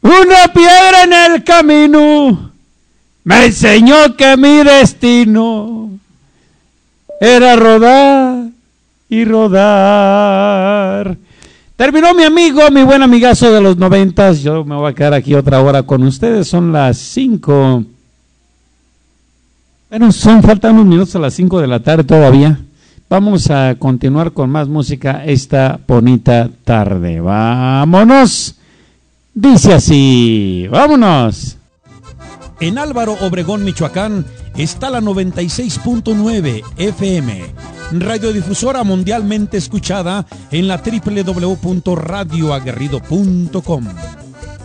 Una piedra en el camino me enseñó que mi destino era rodar y rodar. Terminó mi amigo, mi buen amigazo de los 90. Yo me voy a quedar aquí otra hora con ustedes. Son las 5. Bueno, faltan unos minutos a las 5 de la tarde todavía. Vamos a continuar con más música esta bonita tarde. ¡Vámonos! Dice así, ¡vámonos! En Álvaro Obregón, Michoacán, está la 96.9 FM, radiodifusora mundialmente escuchada en la www.radioaguerrido.com.